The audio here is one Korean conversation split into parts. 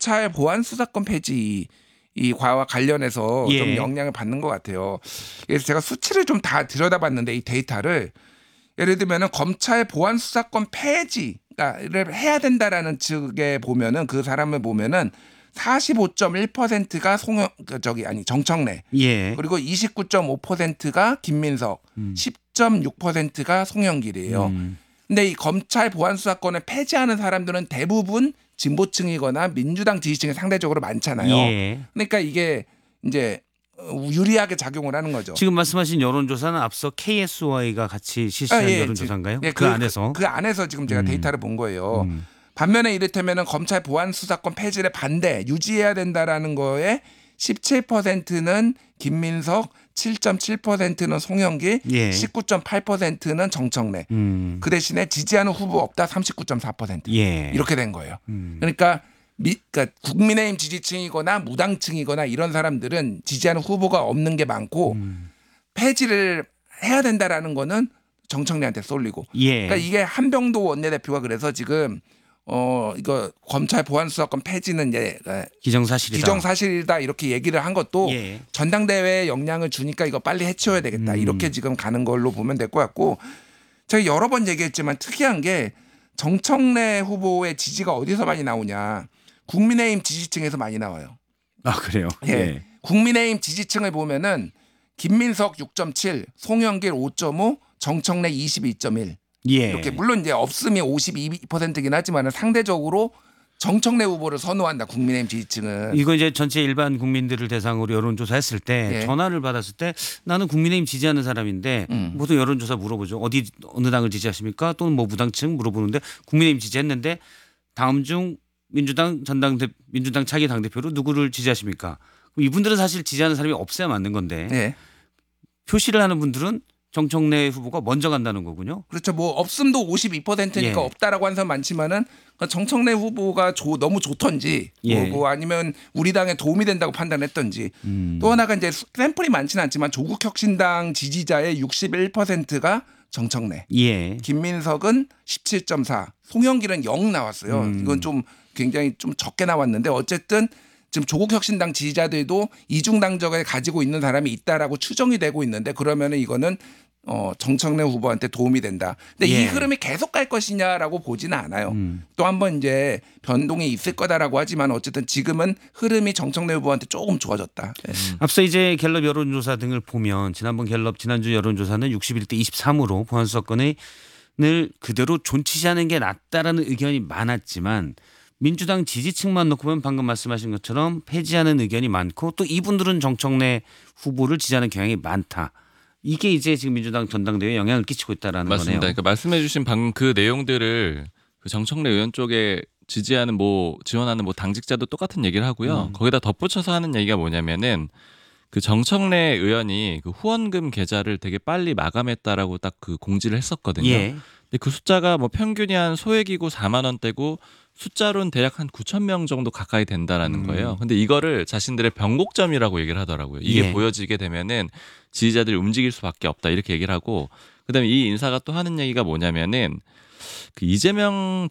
검찰 보안 수사권 폐지 이 과와 관련해서 예. 좀 영향을 받는 것 같아요. 그래서 제가 수치를 좀 다 들여다봤는데 이 데이터를 예를 들면은 검찰 보안 수사권 폐지를 해야 된다라는 측에 보면은 그 사람을 보면은 45.1%가 정청래. 예. 그리고 29.5%가 김민석, 10.6%가 송영길이에요. 근데 이 검찰 보안 수사권을 폐지하는 사람들은 대부분 진보층이거나 민주당 지지층이 상대적으로 많잖아요. 예. 그러니까 이게 이제 유리하게 작용을 하는 거죠. 지금 말씀하신 여론조사는 앞서 KSY가 같이 실시한 예, 여론조사인가요? 예, 그 안에서 그 안에서 지금 제가 데이터를 본 거예요. 반면에 이를테면은 검찰 보안 수사권 폐지를 반대 유지해야 된다라는 거에 17%는 김민석, 7.7%는 송영길, 예. 19.8%는 정청래. 그 대신에 지지하는 후보 없다 39.4%. 예. 이렇게 된 거예요. 그러니까 국민의힘 지지층이거나 무당층이거나 이런 사람들은 지지하는 후보가 없는 게 많고 폐지를 해야 된다라는 거는 정청래한테 쏠리고. 예. 그러니까 이게 한병도 원내대표가 그래서 지금 이거 검찰 보안 수사권 폐지는 이제 기정사실이다 이렇게 얘기를 한 것도 예. 전당대회에 영향을 주니까 이거 빨리 해치워야 되겠다 이렇게 지금 가는 걸로 보면 될 것 같고, 제가 여러 번 얘기했지만 특이한 게 정청래 후보의 지지가 어디서 많이 나오냐, 국민의힘 지지층에서 많이 나와요. 아 그래요? 예. 예. 국민의힘 지지층을 보면은 김민석 6.7, 송영길 5.5, 정청래 22.1. 예. 이렇게 물론 이제 없음이 52%이긴 하지만 상대적으로 정청래 후보를 선호한다 국민의힘 지지층은. 이거 이제 전체 일반 국민들을 대상으로 여론조사했을 때 예. 전화를 받았을 때 나는 국민의힘 지지하는 사람인데 보통 여론조사 물어보죠. 어느 당을 지지하십니까? 또는 뭐 무당층 물어보는데 국민의힘 지지했는데 다음 중 민주당 차기 당대표로 누구를 지지하십니까? 그럼 이분들은 사실 지지하는 사람이 없어야 맞는 건데 예. 표시를 하는 분들은 정청래 후보가 먼저 간다는 거군요. 그렇죠. 뭐 없음도 52%니까 예. 없다라고 하는 사람 많지만은 정청래 후보가 너무 좋던지 예. 뭐 아니면 우리 당에 도움이 된다고 판단했던지. 또 하나가 이제 샘플이 많지는 않지만 조국혁신당 지지자의 61%가 정청래. 예. 김민석은 17.4, 송영길은 0 나왔어요. 이건 좀 굉장히 좀 적게 나왔는데 어쨌든 지금 조국혁신당 지지자들도 이중당적을 가지고 있는 사람이 있다라고 추정이 되고 있는데, 그러면은 이거는 정청래 후보한테 도움이 된다. 근데 예. 이 흐름이 계속 갈 것이냐라고 보지는 않아요. 또 한 번 이제 변동이 있을 거다라고 하지만 어쨌든 지금은 흐름이 정청래 후보한테 조금 좋아졌다. 네. 앞서 이제 갤럽 여론조사 등을 보면 지난주 여론조사는 61대 23으로 보안 수사권을 그대로 존치시하는 게 낫다라는 의견이 많았지만 민주당 지지층만 놓고 보면 방금 말씀하신 것처럼 폐지하는 의견이 많고 또 이분들은 정청래 후보를 지지하는 경향이 많다. 이게 이제 지금 민주당 전당대회에 영향을 끼치고 있다라는 맞습니다. 거네요. 그러니까 말씀해주신 방금 그 내용들을 그 정청래 의원 쪽에 지지하는 지원하는 당직자도 똑같은 얘기를 하고요. 거기다 덧붙여서 하는 얘기가 뭐냐면은 그 정청래 의원이 그 후원금 계좌를 되게 빨리 마감했다라고 딱 그 공지를 했었거든요. 예. 근데 그 숫자가 평균이 한 소액이고 4만 원대고 숫자로는 대략 한 9천 명 정도 가까이 된다라는 거예요. 근데 이거를 자신들의 변곡점이라고 얘기를 하더라고요. 이게 예. 보여지게 되면은 지지자들이 움직일 수밖에 없다 이렇게 얘기를 하고, 그다음에 이 인사가 또 하는 얘기가 뭐냐면은 그 이재명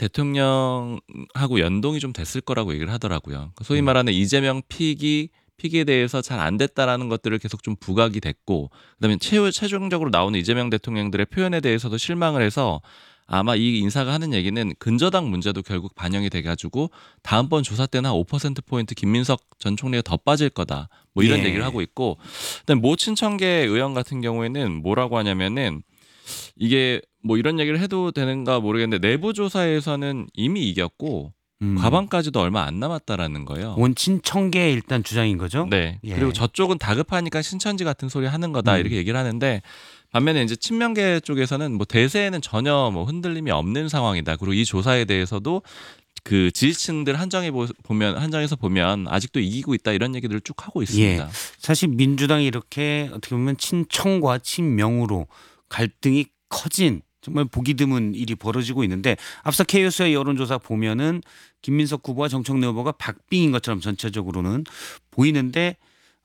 대통령하고 연동이 좀 됐을 거라고 얘기를 하더라고요. 소위 말하는 이재명 픽에 대해서 잘 안 됐다라는 것들을 계속 좀 부각이 됐고, 그다음에 최종적으로 나오는 이재명 대통령들의 표현에 대해서도 실망을 해서 아마 이 인사가 하는 얘기는 근저당 문제도 결국 반영이 돼가지고 다음번 조사 때는 한 5%포인트 김민석 전 총리가 더 빠질 거다. 이런 예. 얘기를 하고 있고, 그다음에 모 친청계 의원 같은 경우에는 뭐라고 하냐면은 이게 이런 얘기를 해도 되는가 모르겠는데 내부 조사에서는 이미 이겼고 과반까지도 얼마 안 남았다라는 거예요. 원친청계의 일단 주장인 거죠? 네. 예. 그리고 저쪽은 다급하니까 신천지 같은 소리 하는 거다 이렇게 얘기를 하는데, 반면에 이제 친명계 쪽에서는 대세에는 전혀 흔들림이 없는 상황이다. 그리고 이 조사에 대해서도 그 지지층들 한정에서 보면 아직도 이기고 있다 이런 얘기들을 쭉 하고 있습니다. 예. 사실 민주당이 이렇게 어떻게 보면 친청과 친명으로 갈등이 커진 정말 보기 드문 일이 벌어지고 있는데, 앞서 KOS의 여론조사 보면은 김민석 후보와 정청래 후보가 박빙인 것처럼 전체적으로는 보이는데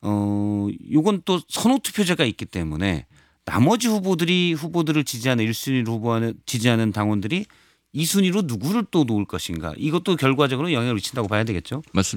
요건 또 선호 투표제가 있기 때문에 나머지 후보들을 지지하는 1순위로 지지하는 당원들이 2순위로 누구를 또 놓을 것인가, 이것도 결과적으로 영향을 미친다고 봐야 되겠죠. 맞습니다.